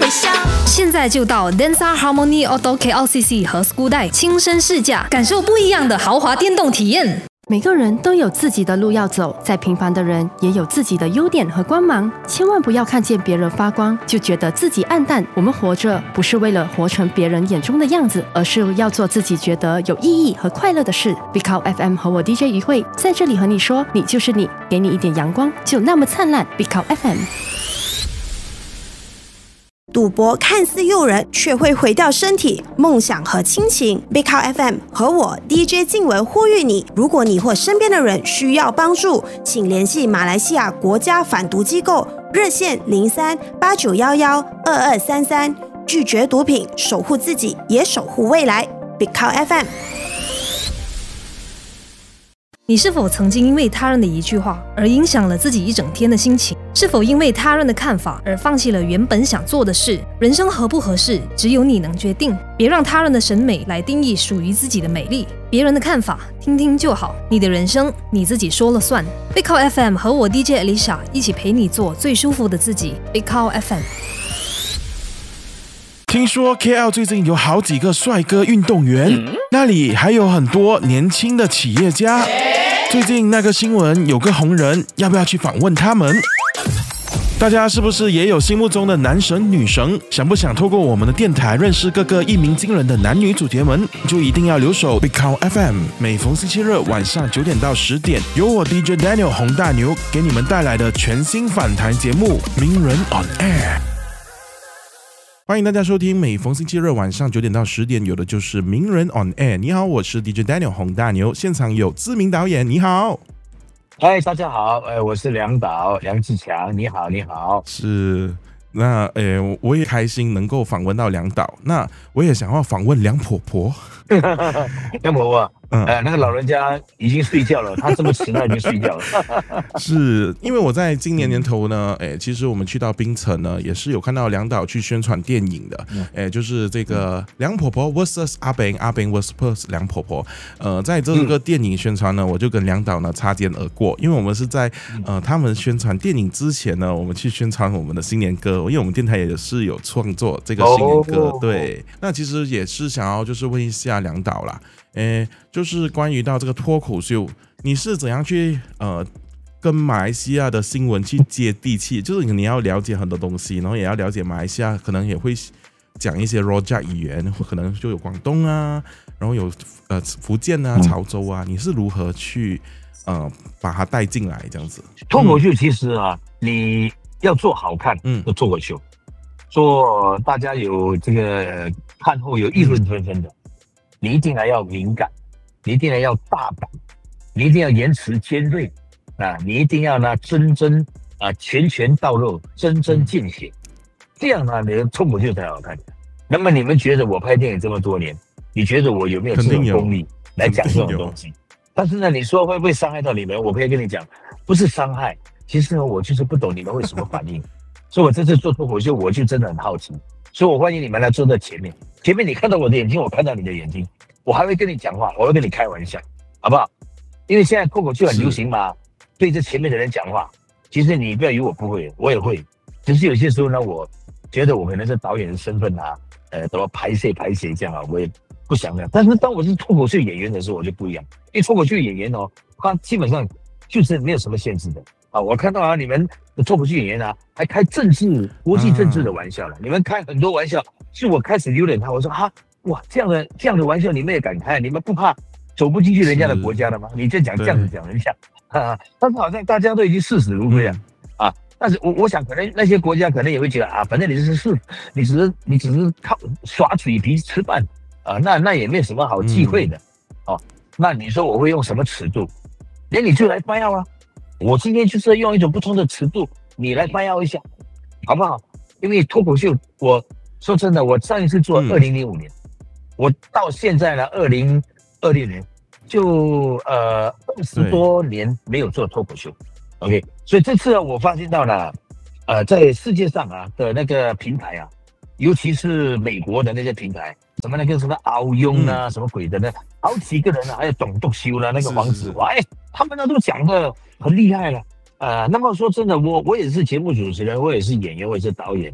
会笑。 现在就到 Densa Harmony Auto KLCC 和 Skudai 亲身试驾，感受不一样的豪华电动体验。 每个人都有自己的路要走，再平凡的人也有自己的优点和光芒，千万不要看见别人发光就觉得自己暗淡。我们活着不是为了活成别人眼中的样子，而是要做自己觉得有意义和快乐的事。Big Cow FM 和我 DJ 于慧在这里和你说，你就是你，给你一点阳光，就那么灿烂。Big Cow FM。 赌博看似诱人，却会毁掉身体、梦想和亲情。Big Cow FM 和我 DJ 静文呼吁你：如果你或身边的人需要帮助，请联系马来西亚国家反毒机构热线03-8911-2233，拒绝毒品，守护自己，也守护未来。Big Cow FM。 你是否曾经因为他人的一句话而影响了自己一整天的心情？是否因为他人的看法而放弃了原本想做的事？人生合不合适，只有你能决定。别让他人的审美来定义属于自己的美丽。别人的看法听听就好，你的人生你自己说了算。Big Cow FM 和我 DJ Alicia 一起陪你做最舒服的自己。Big Cow FM。 听说 KL 最近有好几个帅哥运动员，那里还有很多年轻的企业家。最近那个新闻有个红人，要不要去访问他们？大家是不是也有心目中的男神女神？想不想透过我们的电台认识各个一鸣惊人的男女主角们？就一定要留守 Big Cow FM， 每逢星期日晚上9点到10点，由我 DJ Daniel 洪大牛给你们带来的全新访谈节目《名人 on Air》。欢迎大家收听，每逢星期日晚上9点到10点，有的就是名人 on air。你好，我是 DJ Daniel 洪大牛，现场有知名导演，你好。 嗨，大家好，我是梁导梁志强，你好，你好。 是，那我也开心能够访问到梁导，那我也想要访问梁婆婆。 梁婆婆，那个老人家已经睡觉了，他这么迟他已经睡觉了。 是因为我在今年年头呢，其实我们去到槟城呢，也是有看到梁导去宣传电影的，就是这个梁婆婆 vs 阿炳，阿炳 vs 梁婆婆。在这个电影宣传呢，我就跟梁导呢擦肩而过，因为我们是在他们宣传电影之前呢，我们去宣传我们的新年歌，因为我们电台也是有创作这个新年歌，对。那其实也是想要就是问一下梁导啦。就是关于到这个脱口秀，你是怎样去跟马来西亚的新闻去接地气？就是你要了解很多东西，然后也要了解马来西亚，可能也会讲一些 Rojak 语言，可能就有广东啊，然后有福建啊、潮州啊，你是如何去把它带进来这样子？ 脱口秀其实啊，你要做好看的脱口秀，做大家有这个看后有议论纷纷的。你一定还要敏感，你一定还要大胆，你一定要言辞尖锐啊！你一定要呢真拳到肉，真见血，这样呢你的脱口秀才好看。那么你们觉得我拍电影这么多年，你觉得我有没有这种功力来讲这种东西？但是呢，你说会不会伤害到你们？我可以跟你讲，不是伤害。其实呢，我就是不懂你们会什么反应，所以我这次做脱口秀，我就真的很好奇。所以我欢迎你们来坐在前面，前面你看到我的眼睛，我看到你的眼睛，我还会跟你讲话，我会跟你开玩笑，好不好？因为现在脱口秀很流行嘛，对着前面的人讲话。其实你不要以为我不会，我也会。只是有些时候呢，我觉得我可能是导演的身份啊，怎么排谁这样啊，我也不想那样。但是当我是脱口秀演员的时候，我就不一样，因为脱口秀演员哦，他基本上就是没有什么限制的啊。我看到啊，你们的脱口秀演员啊，还开国际政治的玩笑了。你们开很多玩笑，是我开始有点怕。我说哈，哇，这样的玩笑你们也敢开？你们不怕走不进去人家的国家了吗？你这样子讲人家啊，但是好像大家都已经视死如归啊。但是我想可能那些国家可能也会觉得啊，反正你只是靠耍嘴皮吃饭啊，那也没有什么好忌讳的哦。那你说我会用什么尺度？你就来掰啊！我今天就是用一种不同的尺度，你来掰一下，好不好？因为脱口秀，我说真的，我上一次做2005年，我到现在呢2020年，就20多年没有做脱口秀。OK， 所以这次我发现到了，在世界上啊的那个平台啊，尤其是美国的那些平台，什么那个什么敖雍啊，什么鬼的呢，好几个人啊，还有董笃修啦，那个黄子华，他们呢都讲得很厉害了。那么说真的，我也是节目主持人，我也是演员，我也是导演。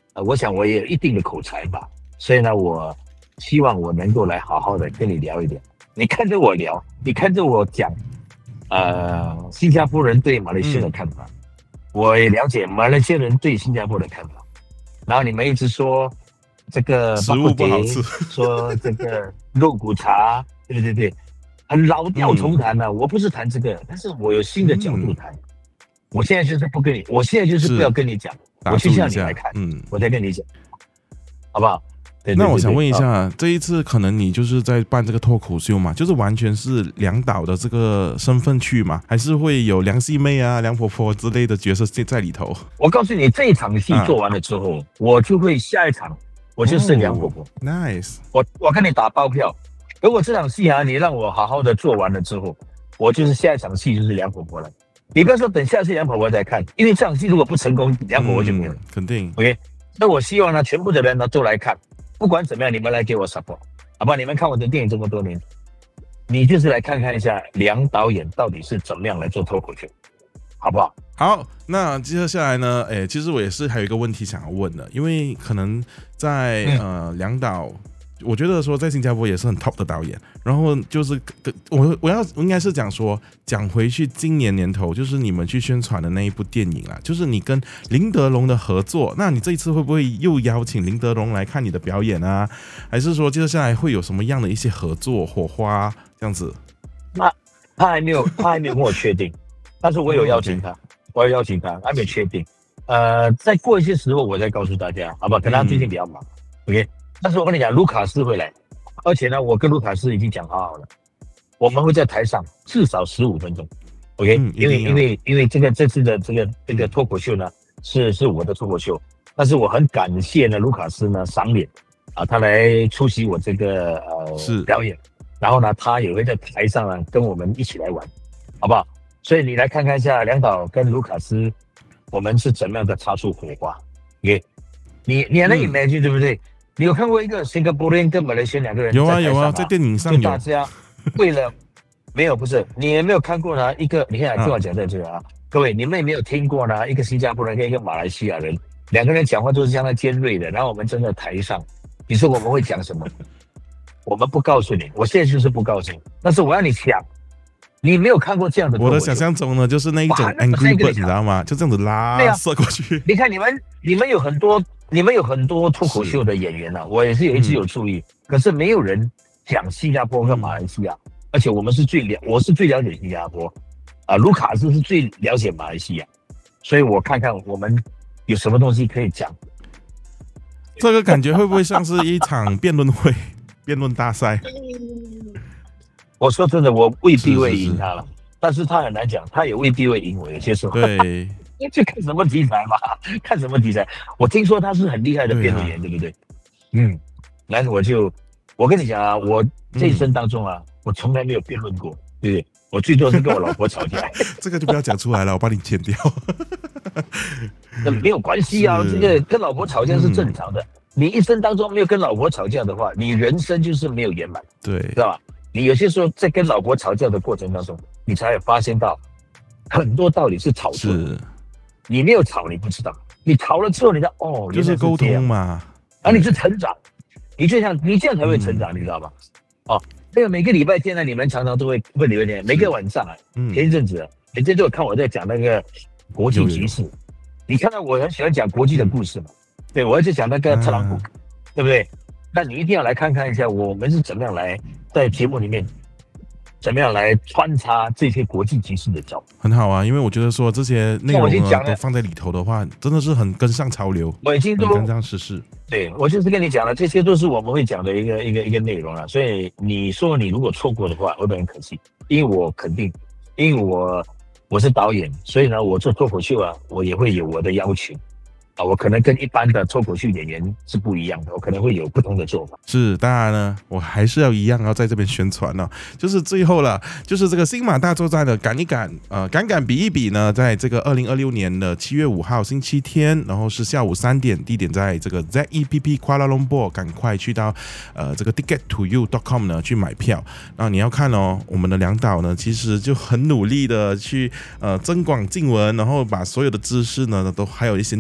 我想我也有一定的口才吧，所以呢，我希望我能够来好好的跟你聊一点。你看着我聊，你看着我讲，新加坡人对马来西亚的看法，我也了解马来西亚人对新加坡的看法。然后你们一直说这个食物不好吃， 说这个肉骨茶，对，很老调重弹了。我不是谈这个，但是我有新的角度谈。我现在就是不跟你，我现在就是不要跟你讲，我去向你来看，我再跟你讲，好不好？对， 那我想问一下，这一次可能你就是在办这个脱口秀嘛，就是完全是梁导的这个身份去嘛，还是会有梁细妹啊、梁婆婆之类的角色在里头？ 我告诉你，这一场戏做完了之后，我就会下一场，我就是梁婆婆。 Nice， 我跟你打包票，如果这场戏你让我好好的做完了之后，我就是下一场戏就是梁婆婆了。你不要说等下次梁婆婆再看，因为这场戏如果不成功，梁婆婆就没了。 肯定。 OK， 那我希望呢，全部的人呢都来看。不管怎么样，你们来给我 support， 好不好？你们看我的电影这么多年，你就是来看看一下梁导演到底是怎么样来做脱口秀，好不好？ 好，那接下来呢？其实我也是还有一个问题想要问的，因为可能在梁导，我觉得说在新加坡也是很 top 的导演，然后就是我应该是讲回去今年年头，就是你们去宣传的那一部电影啦，就是你跟林德龙的合作。那你这一次会不会又邀请林德龙来看你的表演啊？还是说接下来会有什么样的一些合作火花这样子？ 他还没有跟我确定，但是我有邀请他，我有邀请他，还没有确定。再过一些时候我再告诉大家，好不好？可能他最近比较忙，OK。但是我跟你讲，卢卡斯会来，而且呢，我跟卢卡斯已经讲好了，我们会在台上至少15分钟 ，OK？因为这次的这个脱口秀呢，是我的脱口秀，但是我很感谢呢，卢卡斯呢赏脸他来出席我这个表演，然后呢，他也会在台上呢跟我们一起来玩，好不好？所以你来看看一下梁导跟卢卡斯，我们是怎么样的擦出火花 ，OK？ 你还能 imagine 对不对？你有看过一个 Singaporean 跟马来西亚两个人？ 有啊，在电影上有。 大家为了没有不是，你也没有看过呢？一个你看听我讲在这个各位你们也没有听过呢？一个新加坡人跟一个马来西亚人，两个人讲话都是相当尖锐的。然后我们站在台上，你说我们会讲什么？我们不告诉你，我现在就是不告诉你。但是我要你想，你没有看过这样的。 我的想象中呢，就是那一种 Angry Bird， 你知道吗？就这样子拉射过去。 你看你们有很多脱口秀的演员我也是一直有注意，可是没有人讲新加坡跟马来西亚，而且我是最了解新加坡，卢卡斯是最了解马来西亚，所以我看看我们有什么东西可以讲。 这个感觉会不会像是一场辩论会、辩论大赛？ 我说真的，我未必会赢他了，但是他很难讲，他也未必会赢我，有些时候。 对。 就看什么题材嘛，看什么题材。我听说他是很厉害的辩论员，对不对？然后我跟你讲我这一生当中我从来没有辩论过，对不对？我最多是跟我老婆吵架。 这个就不要讲出来了，我帮你剪掉。 那没有关系这个跟老婆吵架是正常的。你一生当中没有跟老婆吵架的话，你人生就是没有圆满， 对， 知道吧？你有些时候在跟老婆吵架的过程当中，你才会发现到很多道理是吵错的。你没有吵，你不知道；你吵了之后，你知道就是沟通嘛。 你是成长，你这样才会成长，你知道吗？这个每个礼拜天呢，你们常常都会问礼拜天，每个晚上前一阵子，每天都有看我在讲那个国际局势。你看到我很喜欢讲国际的故事嘛？对，我一直讲那个特朗普，对不对？那你一定要来看看一下，我们是怎么样来在节目里面。怎么样来穿插这些国际局势的角度？ 很好因为我觉得说这些内容都放在里头的话，真的是很跟上潮流， 我已经都跟上时事。对， 我就是跟你讲了，这些都是我们会讲的一个内容所以你说你如果错过的话，我会很可惜，因为我肯定，因为我是导演，所以呢，我做脱口秀我也会有我的要求。我可能跟一般的脱口秀演员是不一样的，我可能会有不同的做法。 是，当然呢，我还是要一样要在这边宣传就是最后了，就是这个新马大作战的赶一赶，赶比一比呢，在这个2026年的7月5号星期天，然后是下午3点，地点在这个 ZEPP Kuala Lumpur， 赶快去到这个 ticket2u.com 呢去买票。然后你要看我们的梁导呢，其实就很努力的去增广见闻，然后把所有的知识呢都还有一些内容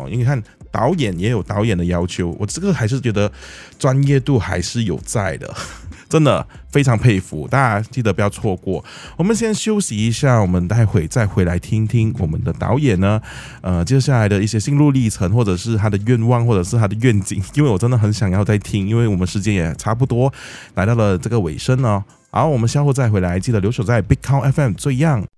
因为你看导演也有导演的要求，我这个还是觉得专业度还是有在的。真的非常佩服，大家记得不要错过。我们先休息一下，我们待会再回来听听我们的导演呢，接下来的一些心路历程，或者是他的愿望，或者是他的愿景。因为我真的很想要再听，因为我们时间也差不多来到了这个尾声哦。好，我们稍后再回来，记得留守在 Big Count FM 最样。